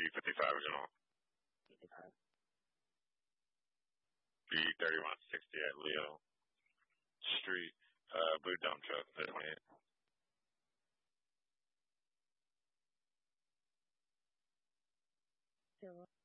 B55 General. 55. B3160 at Leo Street, blue dump truck, 28. Zero.